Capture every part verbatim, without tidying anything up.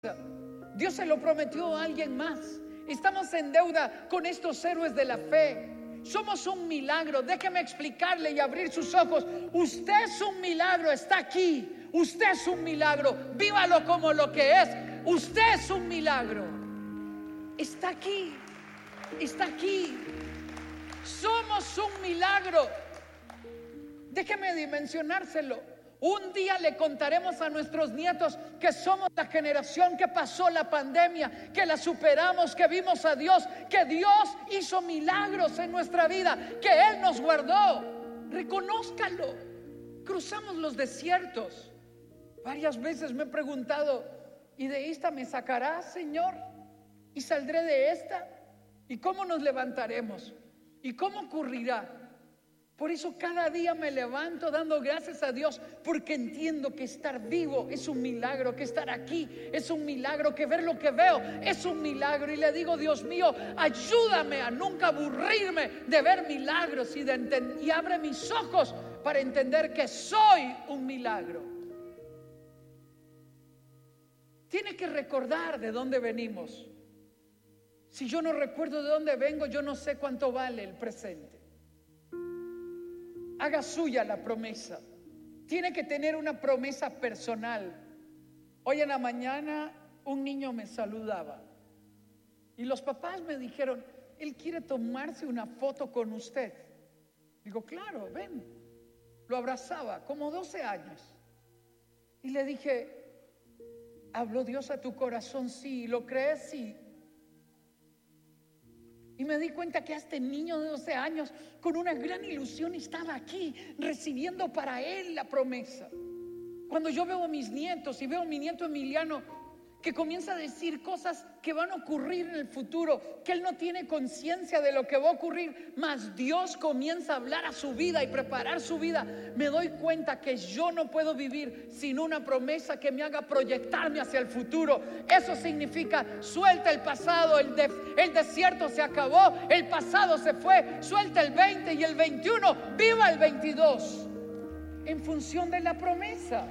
Dios se lo prometió a alguien más. Estamos en deuda con estos héroes de la fe. Somos un milagro. Déjeme explicarle y abrir sus ojos. Usted es un milagro, está aquí. Usted es un milagro. Vívalo como lo que es. Usted es un milagro. Está aquí. Está aquí. Somos un milagro. Déjeme dimensionárselo. Un día le contaremos a nuestros nietos que somos la generación que pasó la pandemia, que la superamos, que vimos a Dios, que Dios hizo milagros en nuestra vida, que Él nos guardó. Reconózcalo. Cruzamos los desiertos. Varias veces me he preguntado, ¿y de esta me sacarás, Señor? ¿Y saldré de esta? ¿Y cómo nos levantaremos? ¿Y cómo ocurrirá? Por eso cada día me levanto dando gracias a Dios, porque entiendo que estar vivo es un milagro, que estar aquí es un milagro, que ver lo que veo es un milagro. Y le digo, Dios mío, ayúdame a nunca aburrirme de ver milagros y, de enten- y abre mis ojos para entender que soy un milagro. Tiene que recordar de dónde venimos. Si yo no recuerdo de dónde vengo, yo no sé cuánto vale el presente. Haga suya la promesa. Tiene que tener una promesa personal. Hoy en la mañana un niño me saludaba y los papás me dijeron, él quiere tomarse una foto con usted. Digo, claro, ven. Lo abrazaba, como doce años. Y le dije, ¿habló Dios a tu corazón? Sí. ¿Lo crees? Sí. Y me di cuenta que este niño de doce años, con una gran ilusión, estaba aquí recibiendo para él la promesa. Cuando yo veo a mis nietos y veo a mi nieto Emiliano que comienza a decir cosas que van a ocurrir en el futuro, que él no tiene conciencia de lo que va a ocurrir, mas Dios comienza a hablar a su vida y preparar su vida, me doy cuenta que yo no puedo vivir sin una promesa que me haga proyectarme hacia el futuro. Eso significa, suelta el pasado, el, de, el desierto se acabó, el pasado se fue, suelta el veinte y el veintiuno, viva el veintidós en función de la promesa.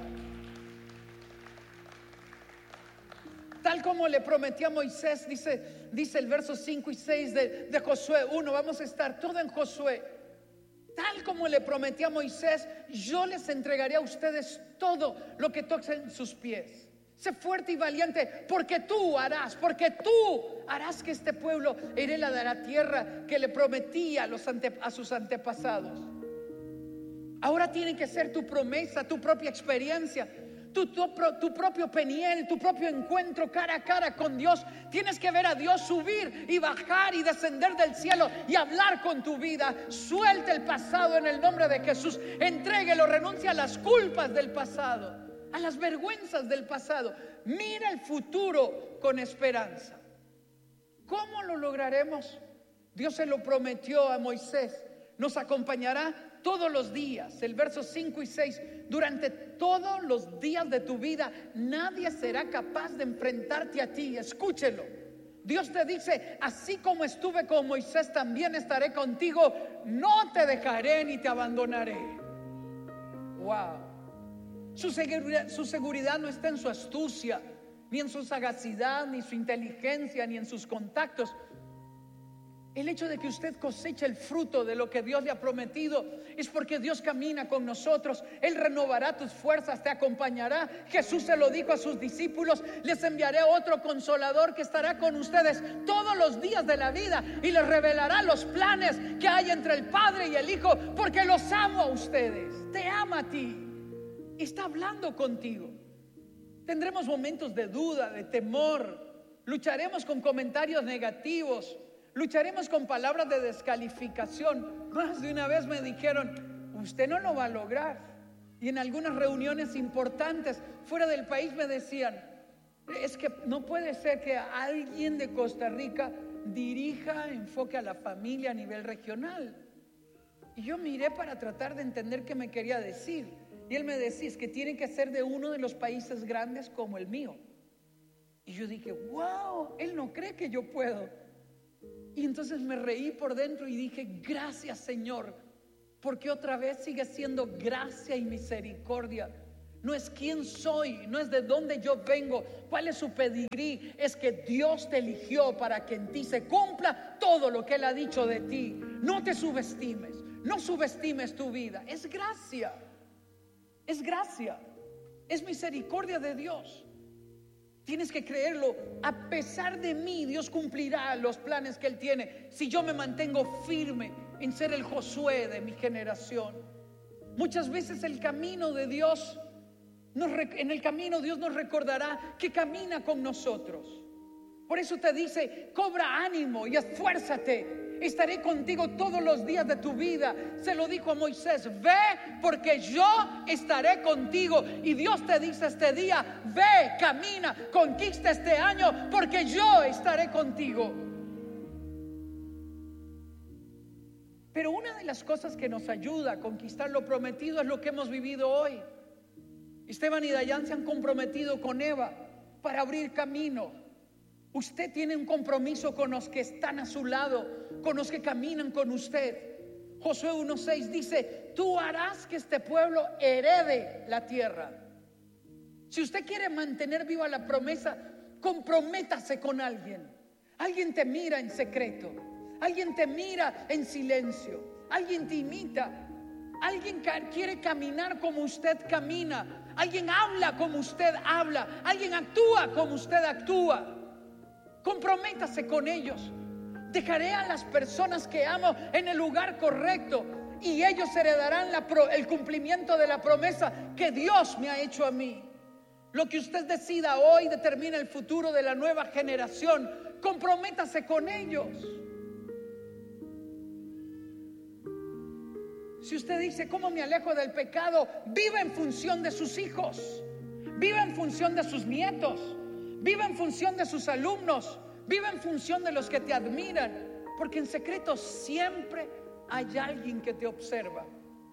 Tal como le prometí a Moisés, dice, dice el verso cinco y seis de, de Josué uno, vamos a estar todo en Josué. Tal como le prometí a Moisés, yo les entregaré a ustedes todo lo que toquen sus pies. Sé fuerte y valiente, porque tú harás, porque tú harás que este pueblo herede la tierra que le prometí a, los ante, a sus antepasados. Ahora tiene que ser tu promesa, tu propia experiencia. Tu, tu, tu propio peniel, tu propio encuentro cara a cara con Dios. Tienes que ver a Dios subir y bajar y descender del cielo y hablar con tu vida. Suelta el pasado en el nombre de Jesús. Entréguelo, renuncia a las culpas del pasado, a las vergüenzas del pasado. Mira el futuro con esperanza. ¿Cómo lo lograremos? Dios se lo prometió a Moisés. Nos acompañará todos los días. El verso cinco y seis, durante todos los días de tu vida nadie será capaz de enfrentarte a ti. Escúchelo. Dios te dice, así como estuve con Moisés, también estaré contigo. No te dejaré ni te abandonaré. Wow. Su seguridad, su seguridad no está en su astucia, ni en su sagacidad, ni su inteligencia, ni en sus contactos. El hecho de que usted coseche el fruto de lo que Dios le ha prometido es porque Dios camina con nosotros. Él renovará tus fuerzas, te acompañará. Jesús se lo dijo a sus discípulos: les enviaré otro consolador que estará con ustedes todos los días de la vida y les revelará los planes que hay entre el Padre y el Hijo, porque los amo a ustedes, te ama a ti, está hablando contigo. Tendremos momentos de duda, de temor, lucharemos con comentarios negativos, lucharemos con palabras de descalificación. Más de una vez me dijeron: usted no lo va a lograr. Y en algunas reuniones importantes fuera del país me decían: es que no puede ser que alguien de Costa Rica dirija enfoque a la familia a nivel regional. Y yo miré para tratar de entender qué me quería decir. Y él me decía: es que tiene que ser de uno de los países grandes como el mío. Y yo dije: wow, él no cree que yo puedo. Y entonces me reí por dentro y dije: gracias, Señor, porque otra vez sigue siendo gracia y misericordia. No es quién soy, no es de dónde yo vengo, cuál es su pedigrí. Es que Dios te eligió para que en ti se cumpla todo lo que Él ha dicho de ti. No te subestimes, no subestimes tu vida. Es gracia, es gracia, es misericordia de Dios. Tienes que creerlo. A pesar de mí, Dios cumplirá los planes que Él tiene si yo me mantengo firme en ser el Josué de mi generación. Muchas veces el camino de Dios Nos, en el camino Dios nos recordará que camina con nosotros. Por eso te dice: cobra ánimo y esfuérzate, estaré contigo todos los días de tu vida. Se lo dijo a Moisés: ve, porque yo estaré contigo. Y Dios te dice este día: ve, camina, conquista este año, porque yo estaré contigo. Pero una de las cosas que nos ayuda a conquistar lo prometido es lo que hemos vivido hoy. Esteban y Dayan se han comprometido con Eva para abrir camino. Usted tiene un compromiso con los que están a su lado, con los que caminan con usted. Josué uno seis dice: tú harás que este pueblo herede la tierra. Si usted quiere mantener viva la promesa, comprométase con alguien. Alguien te mira en secreto, alguien te mira en silencio, alguien te imita, alguien quiere caminar como usted camina. Alguien habla como usted habla. Alguien actúa como usted actúa. Comprométase con ellos. Dejaré a las personas que amo en el lugar correcto, y ellos heredarán la pro, el cumplimiento de la promesa que Dios me ha hecho a mí. Lo que usted decida hoy determina el futuro de la nueva generación. Comprométase con ellos. Si usted dice: ¿cómo me alejo del pecado? Viva en función de sus hijos, viva en función de sus nietos, viva en función de sus alumnos, viva en función de los que te admiran, porque en secreto siempre hay alguien que te observa.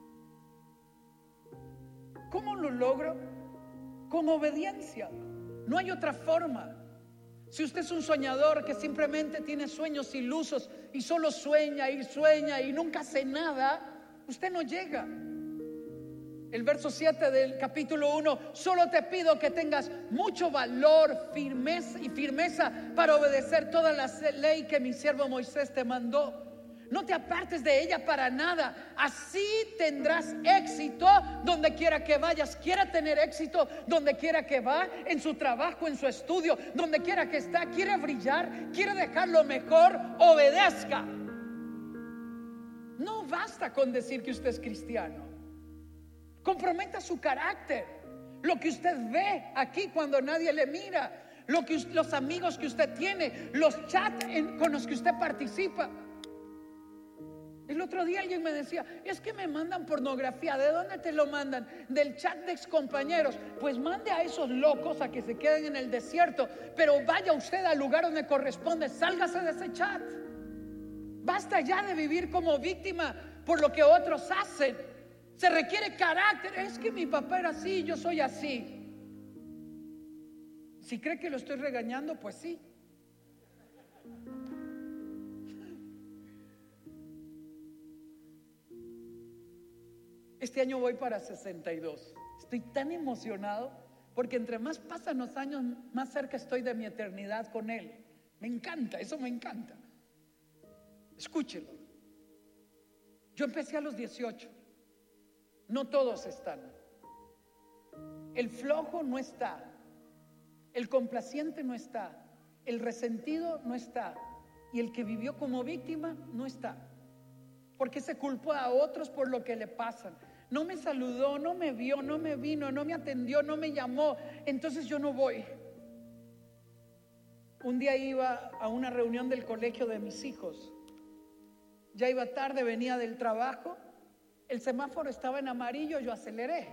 ¿Cómo lo logro? Con obediencia. No hay otra forma. Si usted es un soñador que simplemente tiene sueños ilusos y solo sueña y sueña y nunca hace nada, usted no llega. El verso siete del capítulo uno: solo te pido que tengas mucho valor, firmeza y firmeza para obedecer toda la ley que mi siervo Moisés te mandó. No te apartes de ella para nada. Así tendrás éxito donde quiera que vayas. Quiere tener éxito donde quiera que va, en su trabajo, en su estudio, donde quiera que está. Quiere brillar, quiere dejar lo mejor. Obedezca. No basta con decir que usted es cristiano. Comprometa su carácter. Lo que usted ve aquí cuando nadie le mira, lo que, los amigos que usted tiene, los chats en, con los que usted participa. El otro día alguien me decía: es que me mandan pornografía. ¿De dónde te lo mandan? Del chat de excompañeros. Pues mande a esos locos a que se queden en el desierto, pero vaya usted al lugar donde corresponde. Sálgase de ese chat. Basta ya de vivir como víctima por lo que otros hacen. Se requiere carácter. Es que mi papá era así, yo soy así. Si cree que lo estoy regañando, pues sí. Este año voy para sesenta y dos. Estoy tan emocionado porque entre más pasan los años, más cerca estoy de mi eternidad con Él. Me encanta, eso me encanta. Escúchelo. Yo empecé a los dieciocho. No todos están. El flojo no está. El complaciente no está. El resentido no está. Y el que vivió como víctima no está. Porque se culpó a otros por lo que le pasan. No me saludó, no me vio, no me vino, no me atendió, no me llamó. Entonces yo no voy. Un día iba a una reunión del colegio de mis hijos. Ya iba tarde, venía del trabajo. El semáforo estaba en amarillo, yo aceleré.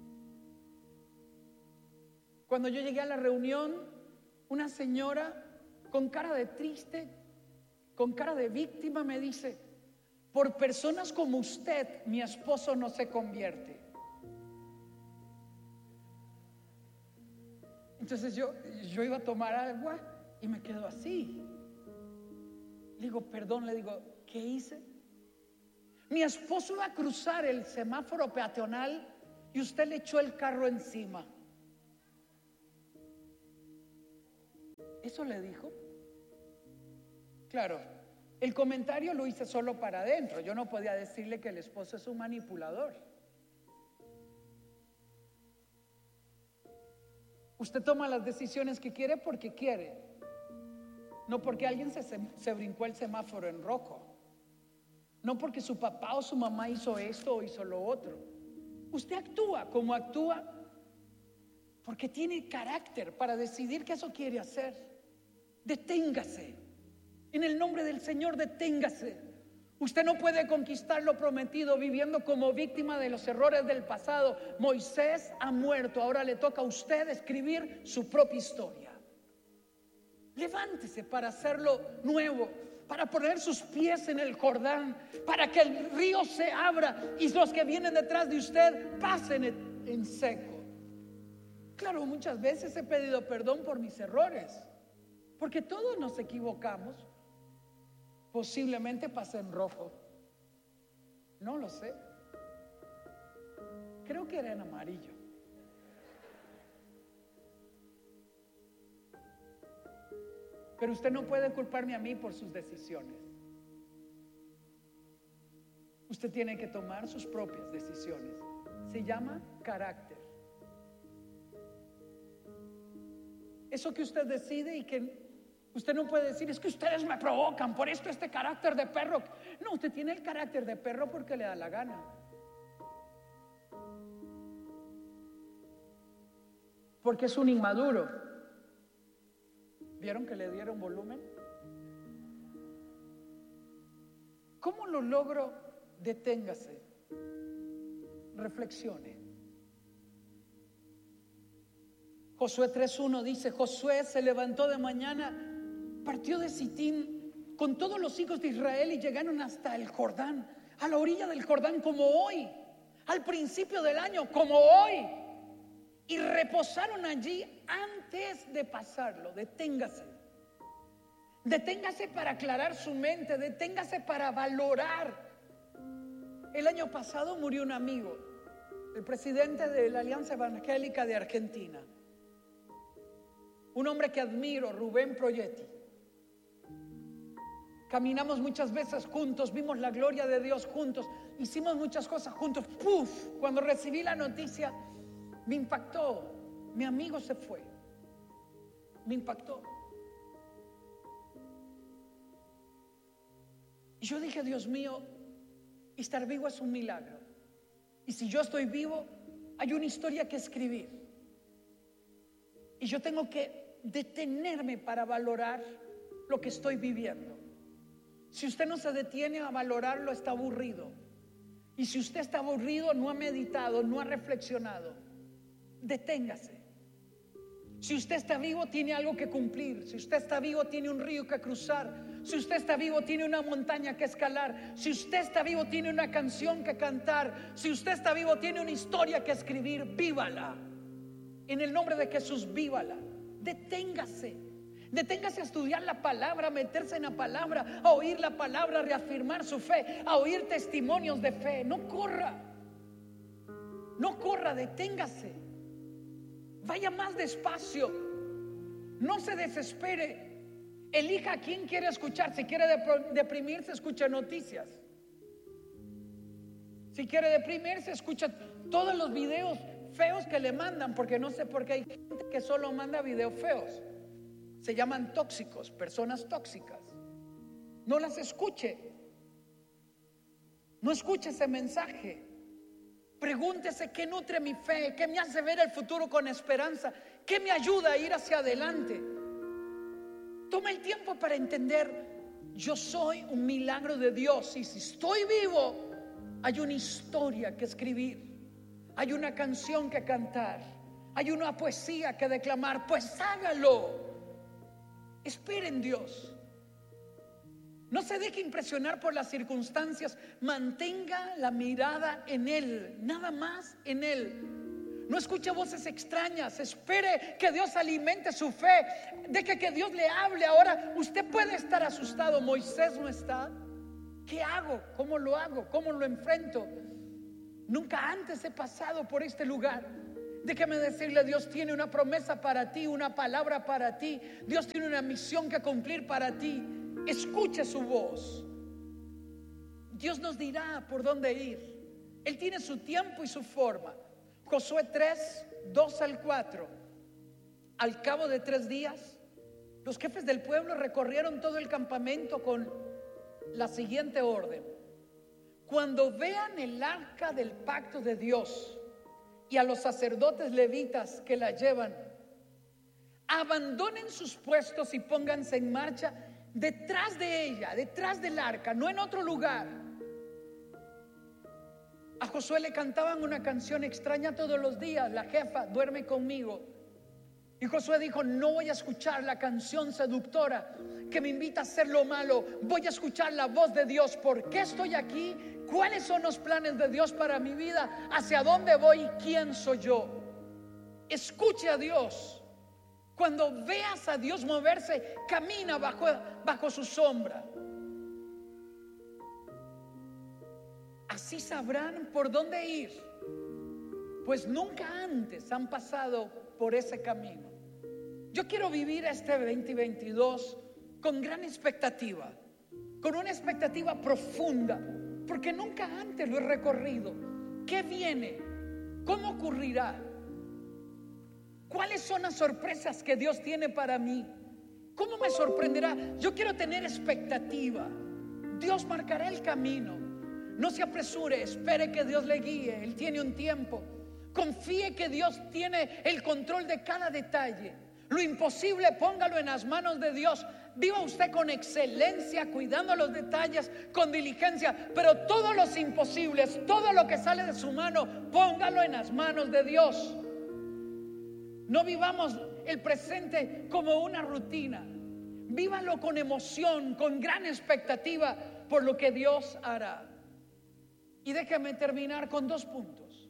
Cuando yo llegué a la reunión, una señora con cara de triste, con cara de víctima, me dice: por personas como usted, mi esposo no se convierte. Entonces yo, yo iba a tomar agua y me quedo así. Le digo: perdón, le digo, ¿qué hice? Mi esposo iba a cruzar el semáforo peatonal y usted le echó el carro encima. ¿Eso le dijo? Claro, el comentario lo hice solo para adentro. Yo no podía decirle que el esposo es un manipulador. Usted toma las decisiones que quiere porque quiere, no porque alguien se, se brincó el semáforo en rojo, no porque su papá o su mamá hizo esto o hizo lo otro. Usted actúa como actúa porque tiene carácter para decidir que eso quiere hacer. Deténgase. En el nombre del Señor, deténgase. Usted no puede conquistar lo prometido viviendo como víctima de los errores del pasado. Moisés ha muerto, ahora le toca a usted escribir su propia historia. Levántese para hacerlo nuevo, para poner sus pies en el Jordán, para que el río se abra y los que vienen detrás de usted pasen en seco. Claro, muchas veces he pedido perdón por mis errores, porque todos nos equivocamos. Posiblemente pase en rojo, no lo sé. Creo que era en amarillo. Pero usted no puede culparme a mí por sus decisiones. Usted tiene que tomar sus propias decisiones. Se llama carácter. Eso que usted decide y que usted no puede decir, es que ustedes me provocan, por esto este carácter de perro. No, usted tiene el carácter de perro porque le da la gana. Porque es un inmaduro. ¿Vieron que le dieron volumen? ¿Cómo lo logro? Deténgase. Reflexione. Josué tres uno dice, Josué se levantó de mañana, partió de Sitín con todos los hijos de Israel y llegaron hasta el Jordán, a la orilla del Jordán como hoy, al principio del año como hoy, y reposaron allí antes de pasarlo. Deténgase. Deténgase para aclarar su mente, deténgase para valorar. El año pasado murió un amigo, el presidente de la Alianza Evangélica de Argentina, un hombre que admiro, Rubén Proietti. Caminamos muchas veces juntos, vimos la gloria de Dios juntos, hicimos muchas cosas juntos. ¡Puf! Cuando recibí la noticia, me impactó. Mi amigo se fue. Me impactó. Y yo dije, Dios mío, estar vivo es un milagro. Y si yo estoy vivo, hay una historia que escribir. Y yo tengo que detenerme para valorar lo que estoy viviendo. Si usted no se detiene a valorarlo, está aburrido. Y si usted está aburrido, no ha meditado, no ha reflexionado. Deténgase. Si usted está vivo, tiene algo que cumplir. Si usted está vivo, tiene un río que cruzar. Si usted está vivo, tiene una montaña que escalar. Si usted está vivo, tiene una canción que cantar. Si usted está vivo, tiene una historia que escribir. Vívala. En el nombre de Jesús, vívala. Deténgase. Deténgase a estudiar la palabra, a meterse en la palabra, a oír la palabra, a reafirmar su fe, a oír testimonios de fe. No corra. No corra, deténgase. Vaya más despacio. No se desespere. Elija a quién quiere escuchar. Si quiere deprimirse, escucha noticias. Si quiere deprimirse, escucha todos los videos feos que le mandan, porque no sé por qué hay gente que solo manda videos feos. Se llaman tóxicos, personas tóxicas. No las escuche. No escuche ese mensaje. Pregúntese qué nutre mi fe, qué me hace ver el futuro con esperanza, qué me ayuda a ir hacia adelante. Toma el tiempo para entender, yo soy un milagro de Dios, y si estoy vivo, hay una historia que escribir, hay una canción que cantar, hay una poesía que declamar. Pues hágalo. Espere en Dios. No se deje impresionar por las circunstancias. Mantenga la mirada en Él, nada más en Él. No escuche voces extrañas. Espere que Dios alimente su fe. Deje que Dios le hable. Ahora usted puede estar asustado. Moisés no está. ¿Qué hago? ¿Cómo lo hago? ¿Cómo lo enfrento? Nunca antes he pasado por este lugar. Déjame decirle, Dios tiene una promesa para ti, una palabra para ti. Dios tiene una misión que cumplir para ti. Escuche su voz. Dios nos dirá por dónde ir. Él tiene su tiempo y su forma. Josué tres, dos al cuatro. Al cabo de tres días, los jefes del pueblo recorrieron todo el campamento con la siguiente orden: cuando vean el arca del pacto de Dios y a los sacerdotes levitas que la llevan, abandonen sus puestos y pónganse en marcha detrás de ella, detrás del arca, no en otro lugar. A Josué le cantaban una canción extraña todos los días: la jefa, duerme conmigo. Y Josué dijo: no voy a escuchar la canción seductora que me invita a hacer lo malo. Voy a escuchar la voz de Dios. ¿Por qué estoy aquí? ¿Cuáles son los planes de Dios para mi vida? ¿Hacia dónde voy? ¿Quién soy yo? Escuche a Dios. Cuando veas a Dios moverse, camina bajo, bajo su sombra. Así sabrán por dónde ir, pues nunca antes han pasado por ese camino. Yo quiero vivir este veinte veintidós con gran expectativa, con una expectativa profunda, porque nunca antes lo he recorrido. ¿Qué viene? ¿Cómo ocurrirá? ¿Cuáles son las sorpresas que Dios tiene para mí? ¿Cómo me sorprenderá? Yo quiero tener expectativa. Dios marcará el camino. No se apresure, espere que Dios le guíe. Él tiene un tiempo. Confíe que Dios tiene el control de cada detalle. Lo imposible, póngalo en las manos de Dios. Viva usted con excelencia, cuidando los detalles, con diligencia. Pero todos los imposibles, todo lo que sale de su mano, póngalo en las manos de Dios. No vivamos el presente como una rutina. Vívalo con emoción, con gran expectativa por lo que Dios hará. Y déjame terminar con dos puntos.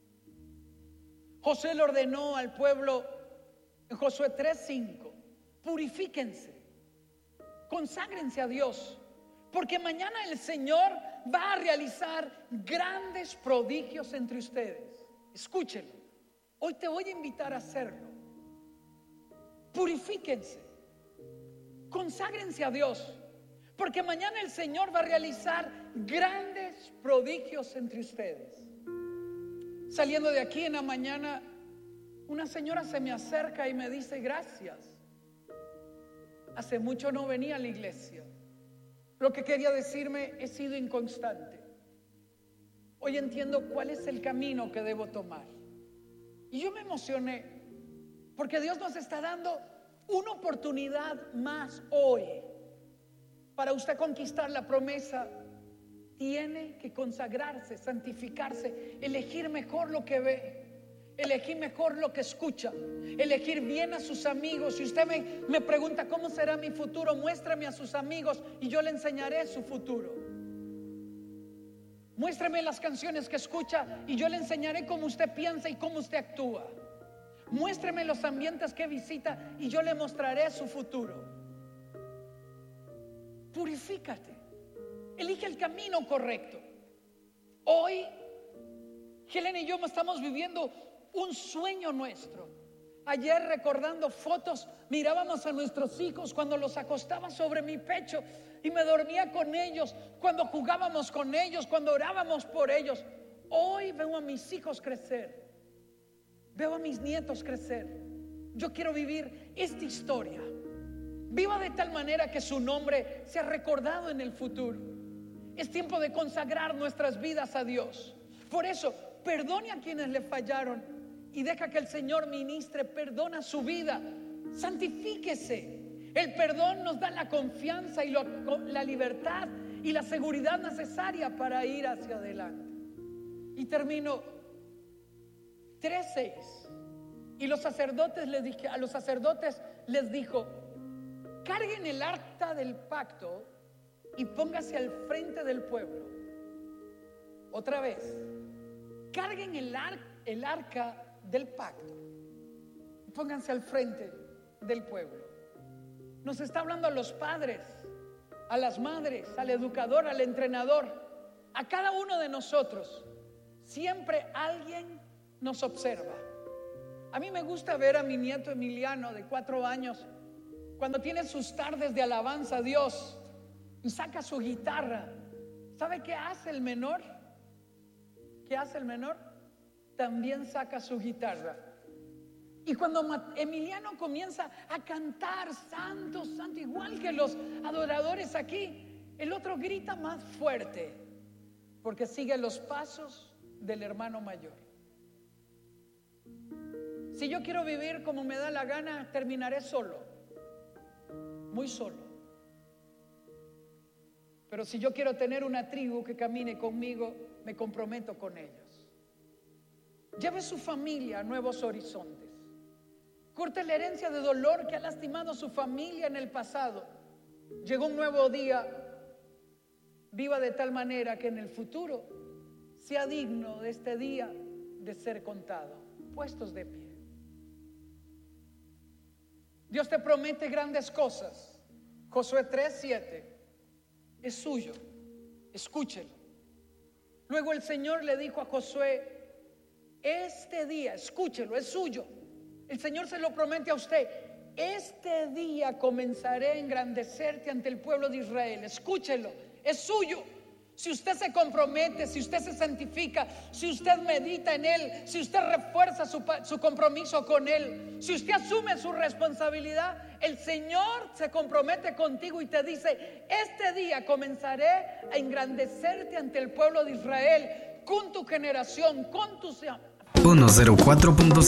José le ordenó al pueblo en Josué tres cinco: purifíquense, conságrense a Dios, porque mañana el Señor va a realizar grandes prodigios entre ustedes. Escúchenlo, hoy te voy a invitar a hacerlo. Purifíquense, conságrense a Dios, porque mañana el Señor va a realizar grandes prodigios entre ustedes. Saliendo de aquí en la mañana, una señora se me acerca y me dice: gracias. Hace mucho no venía a la iglesia. Lo que quería decirme: he sido inconstante. Hoy entiendo cuál es el camino que debo tomar. Y yo me emocioné, porque Dios nos está dando una oportunidad más hoy. Para usted conquistar la promesa, tiene que consagrarse, santificarse, elegir mejor lo que ve, elegir mejor lo que escucha, elegir bien a sus amigos. Si usted me, me pregunta cómo será mi futuro, muéstrame a sus amigos y yo le enseñaré su futuro. Muéstrame las canciones que escucha y yo le enseñaré cómo usted piensa y cómo usted actúa. Muéstrame los ambientes que visita y yo le mostraré su futuro. Purifícate, elige el camino correcto. Hoy Helen y yo estamos viviendo un sueño nuestro. Ayer, recordando fotos, mirábamos a nuestros hijos cuando los acostaba sobre mi pecho y me dormía con ellos, cuando jugábamos con ellos, cuando orábamos por ellos. Hoy veo a mis hijos crecer, veo a mis nietos crecer. Yo quiero vivir esta historia. Viva de tal manera que su nombre sea recordado en el futuro. Es tiempo de consagrar nuestras vidas a Dios. Por eso, perdone a quienes le fallaron y deja que el Señor ministre, perdona su vida. Santifíquese. El perdón nos da la confianza y lo, la libertad y la seguridad necesaria para ir hacia adelante. Y termino tres seis. Y los sacerdotes les dije, a los sacerdotes les dijo: carguen el arca del pacto y póngase al frente del pueblo. Otra vez, carguen el, ar, el arca del pacto y pónganse al frente del pueblo. Nos está hablando a los padres, a las madres, al educador, al entrenador, a cada uno de nosotros. siempre alguien nos observa. A mí me gusta ver a mi nieto Emiliano de cuatro años cuando tiene sus tardes de alabanza a Dios y saca su guitarra. ¿Sabe qué hace el menor? ¿Qué hace el menor? También saca su guitarra. Y cuando Emiliano comienza a cantar santo, santo, igual que los adoradores aquí, el otro grita más fuerte porque sigue los pasos del hermano mayor. Si yo quiero vivir como me da la gana, terminaré solo, muy solo. Pero si yo quiero tener una tribu que camine conmigo, me comprometo con ellos. Lleve su familia a nuevos horizontes. Corte la herencia de dolor que ha lastimado a su familia en el pasado. Llegó un nuevo día. Viva de tal manera que en el futuro sea digno de este día de ser contado. Puestos de pie. Dios te promete grandes cosas. Josué tres, siete. Es suyo. Escúchelo. Luego el Señor le dijo a Josué: este día, escúchelo, es suyo. El Señor se lo promete a usted. Este día comenzaré a engrandecerte ante el pueblo de Israel. Escúchelo, es suyo. Si usted se compromete, si usted se santifica, si usted medita en Él, si usted refuerza su, su compromiso con Él, si usted asume su responsabilidad, el Señor se compromete contigo y te dice: este día comenzaré a engrandecerte ante el pueblo de Israel, con tu generación, con tus... ciento cuatro punto